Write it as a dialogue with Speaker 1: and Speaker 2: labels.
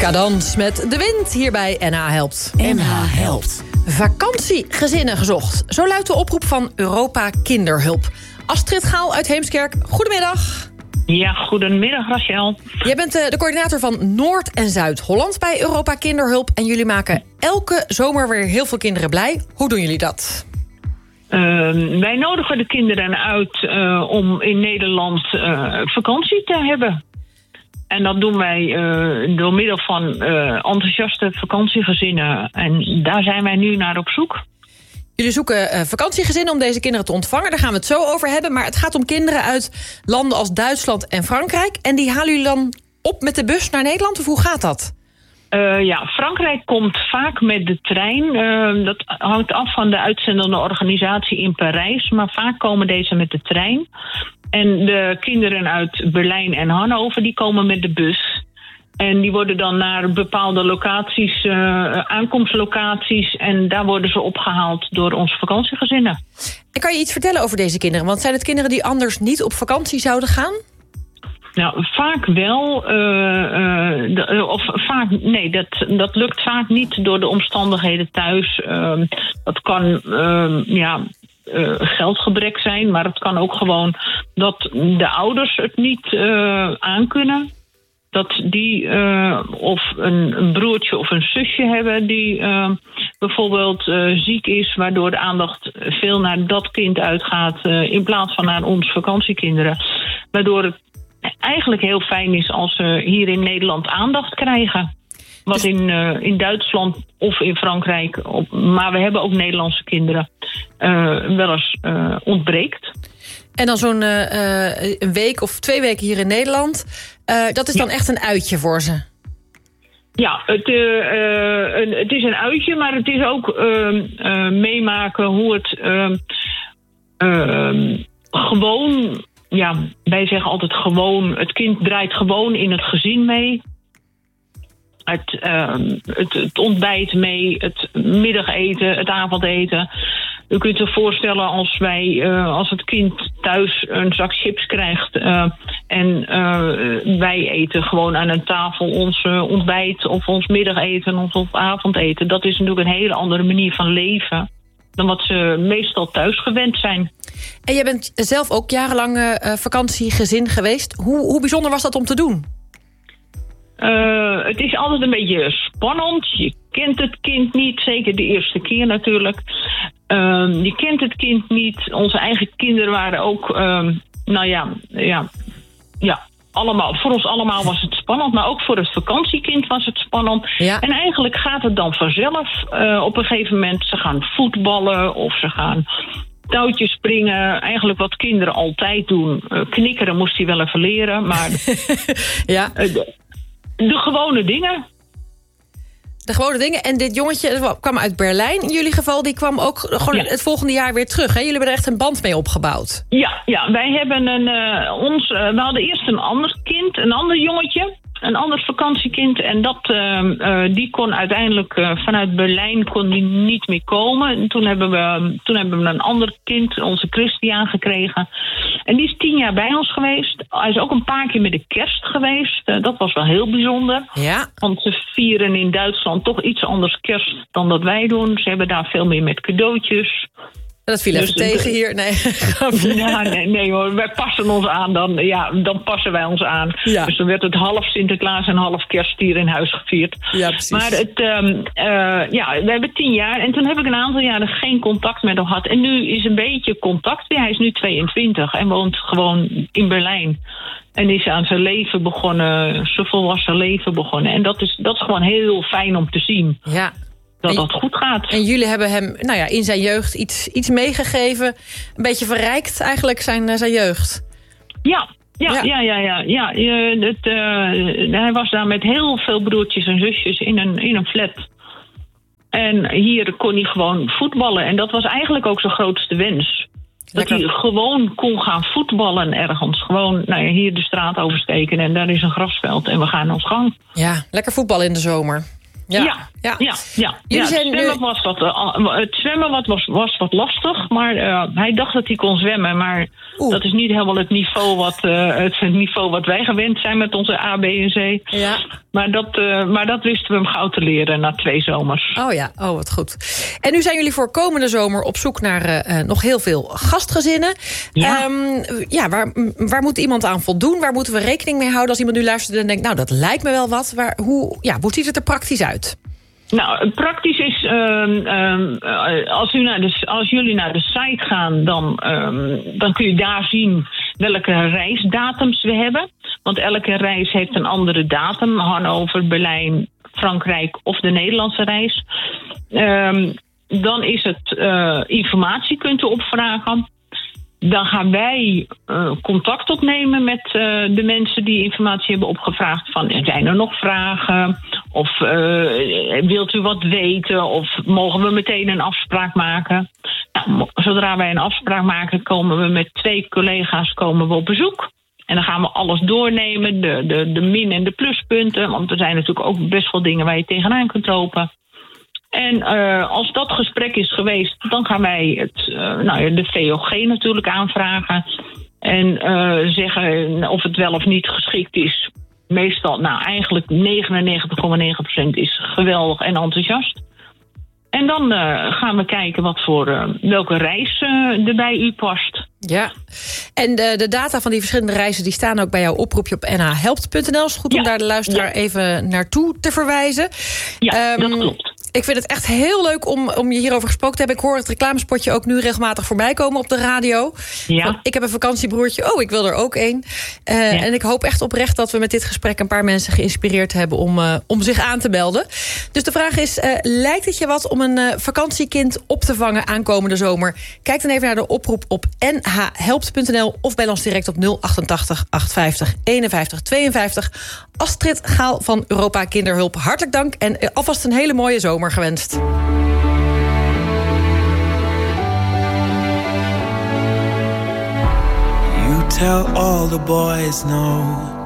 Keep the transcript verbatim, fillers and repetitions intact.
Speaker 1: Cadans met De Wind hier bij N H Helpt.
Speaker 2: N H Helpt.
Speaker 1: Vakantiegezinnen gezocht. Zo luidt de oproep van Europa Kinderhulp. Astrid Gaal uit Heemskerk, goedemiddag.
Speaker 3: Ja, goedemiddag Rachel.
Speaker 1: Jij bent de coördinator van Noord- en Zuid-Holland bij Europa Kinderhulp. En jullie maken elke zomer weer heel veel kinderen blij. Hoe doen jullie dat?
Speaker 3: Uh, wij nodigen de kinderen uit uh, om in Nederland uh, vakantie te hebben. En dat doen wij uh, door middel van uh, enthousiaste vakantiegezinnen. En daar zijn wij nu naar op zoek.
Speaker 1: Jullie zoeken uh, vakantiegezinnen om deze kinderen te ontvangen. Daar gaan we het zo over hebben. Maar het gaat om kinderen uit landen als Duitsland en Frankrijk. En die halen jullie dan op met de bus naar Nederland? Of hoe gaat dat?
Speaker 3: Uh, ja, Frankrijk komt vaak met de trein. Uh, dat hangt af van de uitzendende organisatie in Parijs. Maar vaak komen deze met de trein. En de kinderen uit Berlijn en Hannover die komen met de bus. En die worden dan naar bepaalde locaties, uh, aankomstlocaties. En daar worden ze opgehaald door onze vakantiegezinnen.
Speaker 1: En kan je iets vertellen over deze kinderen? Want zijn het kinderen die anders niet op vakantie zouden gaan?
Speaker 3: Nou, vaak wel. Uh, uh, de, of vaak, nee, dat, dat lukt vaak niet door de omstandigheden thuis. Uh, dat kan, uh, ja... Uh, geldgebrek zijn, maar het kan ook gewoon dat de ouders het niet uh, aankunnen. Dat die uh, of een, een broertje of een zusje hebben die uh, bijvoorbeeld uh, ziek is, waardoor de aandacht veel naar dat kind uitgaat uh, in plaats van naar ons vakantiekinderen. Waardoor het eigenlijk heel fijn is als ze hier in Nederland aandacht krijgen. Wat in, uh, in Duitsland of in Frankrijk, op, maar we hebben ook Nederlandse kinderen, uh, wel eens uh, ontbreekt.
Speaker 1: En dan zo'n uh, uh, een week of twee weken hier in Nederland. Uh, dat is dan ja. echt een uitje voor ze?
Speaker 3: Ja, het, uh, uh, een, het is een uitje, maar het is ook uh, uh, meemaken hoe het uh, uh, gewoon... Ja, wij zeggen altijd gewoon, het kind draait gewoon in het gezin mee. Het, uh, het, het ontbijt mee, het middageten, het avondeten. U kunt zich voorstellen als wij, uh, als het kind thuis een zak chips krijgt uh, en uh, wij eten gewoon aan een tafel ons uh, ontbijt of ons middageten of ons avondeten. Dat is natuurlijk een hele andere manier van leven dan wat ze meestal thuis gewend zijn.
Speaker 1: En jij bent zelf ook jarenlang uh, vakantiegezin geweest. Hoe, hoe bijzonder was dat om te doen?
Speaker 3: Uh, het is altijd een beetje spannend. Je kent het kind niet, zeker de eerste keer natuurlijk. Uh, je kent het kind niet. Onze eigen kinderen waren ook, uh, nou ja, ja, ja allemaal, voor ons allemaal was het spannend. Maar ook voor het vakantiekind was het spannend. Ja. En eigenlijk gaat het dan vanzelf. Uh, op een gegeven moment, ze gaan voetballen of ze gaan touwtjes springen. Eigenlijk wat kinderen altijd doen. Uh, knikkeren moest hij wel even leren, maar...
Speaker 1: ja.
Speaker 3: Uh, de, De gewone dingen.
Speaker 1: De gewone dingen. En dit jongetje kwam uit Berlijn. In jullie geval, die kwam ook gewoon ja. het volgende jaar weer terug. Hè? Jullie hebben er echt een band mee opgebouwd.
Speaker 3: Ja, ja wij hebben een... Uh, ons, uh, we hadden eerst een ander kind, een ander jongetje. Een ander vakantiekind. En dat, uh, uh, die kon uiteindelijk uh, vanuit Berlijn kon die niet meer komen. En toen hebben we, toen hebben we een ander kind, onze Christian, gekregen. En die is tien jaar bij ons geweest. Hij is ook een paar keer met de kerst geweest. Uh, dat was wel heel bijzonder.
Speaker 1: Ja.
Speaker 3: Want ze vieren in Duitsland toch iets anders kerst dan dat wij doen. Ze hebben daar veel meer met cadeautjes.
Speaker 1: Dat viel even dus, tegen hier. Nee,
Speaker 3: ja, nee, nee hoor, wij passen ons aan. Dan, ja, dan passen wij ons aan. Ja. Dus dan werd het half Sinterklaas en half kerst hier in huis gevierd.
Speaker 1: Ja, precies.
Speaker 3: Maar het, um, uh, ja, we hebben tien jaar. En toen heb ik een aantal jaren geen contact met hem gehad. En nu is een beetje contact weer. Hij is nu tweeëntwintig en woont gewoon in Berlijn. En is aan zijn leven begonnen, zijn volwassen leven begonnen. En dat is, dat is gewoon heel fijn om te zien.
Speaker 1: Ja.
Speaker 3: Dat dat goed gaat.
Speaker 1: En jullie hebben hem nou ja, in zijn jeugd iets, iets meegegeven. Een beetje verrijkt eigenlijk zijn, zijn jeugd.
Speaker 3: Ja, ja, ja, ja. ja, ja. ja het, uh, hij was daar met heel veel broertjes en zusjes in een, in een flat. En hier kon hij gewoon voetballen. En dat was eigenlijk ook zijn grootste wens. Lekker. Dat hij gewoon kon gaan voetballen ergens. Gewoon nou ja, hier de straat oversteken en daar is een grasveld en we gaan ons gang.
Speaker 1: Ja, lekker voetballen in de zomer. Ja,
Speaker 3: ja, ja. ja, ja. ja het, zwemmen nu... was wat, uh, het zwemmen wat was, was wat lastig, maar uh, hij dacht dat hij kon zwemmen. Maar Oeh. dat is niet helemaal het niveau wat, uh, het niveau wat wij gewend zijn met onze A, B en C.
Speaker 1: Ja.
Speaker 3: Maar dat, uh, maar dat wisten we hem gauw te leren na twee zomers.
Speaker 1: Oh ja, oh wat goed. En nu zijn jullie voor komende zomer op zoek naar uh, nog heel veel gastgezinnen. Ja, um, ja waar, waar moet iemand aan voldoen? Waar moeten we rekening mee houden als iemand nu luistert en denkt, nou dat lijkt me wel wat. Waar, hoe, ja, hoe ziet het er praktisch uit?
Speaker 3: Nou, praktisch is, um, um, als, u naar de, als jullie naar de site gaan, dan, um, dan kun je daar zien welke reisdatums we hebben. Want elke reis heeft een andere datum. Hannover, Berlijn, Frankrijk of de Nederlandse reis. Um, dan is het uh, informatie kunt u opvragen. Dan gaan wij uh, contact opnemen met uh, de mensen die informatie hebben opgevraagd. Van, zijn er nog vragen? Of uh, wilt u wat weten? Of mogen we meteen een afspraak maken? Nou, zodra wij een afspraak maken, komen we met twee collega's komen we op bezoek. En dan gaan we alles doornemen, de, de, de min- en de pluspunten. Want er zijn natuurlijk ook best wel dingen waar je tegenaan kunt lopen. En uh, als dat gesprek is geweest, dan gaan wij het, uh, nou ja, de V O G natuurlijk aanvragen. En uh, zeggen of het wel of niet geschikt is. Meestal, nou eigenlijk negenennegentig komma negen procent is geweldig en enthousiast. En dan uh, gaan we kijken wat voor uh, welke reis uh, er bij u past.
Speaker 1: Ja, en de, de data van die verschillende reizen die staan ook bij jouw oproepje op n h helpt punt n l. Is het goed om ja. daar de luisteraar ja. even naartoe te verwijzen?
Speaker 3: Ja, um, dat klopt.
Speaker 1: Ik vind het echt heel leuk om, om je hierover gesproken te hebben. Ik hoor het reclamespotje ook nu regelmatig voorbij komen op de radio.
Speaker 3: Ja.
Speaker 1: Van, ik heb een vakantiebroertje, oh, ik wil er ook een. Uh, ja. En ik hoop echt oprecht dat we met dit gesprek een paar mensen geïnspireerd hebben om, uh, om zich aan te melden. Dus de vraag is, uh, lijkt het je wat om een uh, vakantiekind op te vangen aankomende zomer? Kijk dan even naar de oproep op n h helpt punt n l of bel ons direct op nul achtentachtig achthonderdvijftig eenenvijftig tweeënvijftig. Astrid Gaal van Europa Kinderhulp, hartelijk dank en alvast een hele mooie zomer gewenst.
Speaker 2: You tell all the boys no.